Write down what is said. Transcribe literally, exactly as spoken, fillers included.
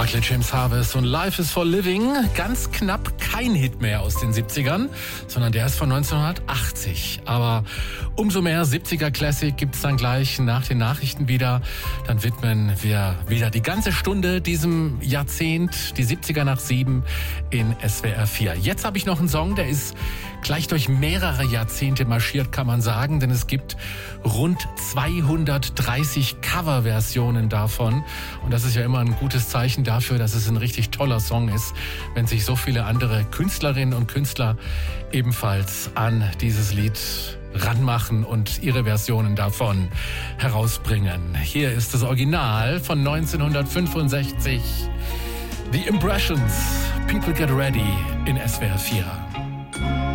Barclay James Harvest und Life is for Living. Ganz knapp kein Hit mehr aus den siebzigern, sondern der ist von neunzehnhundertachtzig. Aber umso mehr siebziger Classic gibt's dann gleich nach den Nachrichten wieder. Dann widmen wir wieder die ganze Stunde diesem Jahrzehnt, die siebziger nach sieben in S W R vier. Jetzt habe ich noch einen Song, der ist gleich durch mehrere Jahrzehnte marschiert, kann man sagen, denn es gibt rund zweihundertdreißig Coverversionen davon. Und das ist ja immer ein gutes Zeichen dafür, dass es ein richtig toller Song ist, wenn sich so viele andere Künstlerinnen und Künstler ebenfalls an dieses Lied ranmachen und ihre Versionen davon herausbringen. Hier ist das Original von neunzehnhundertfünfundsechzig. The Impressions, People Get Ready in S W R vier.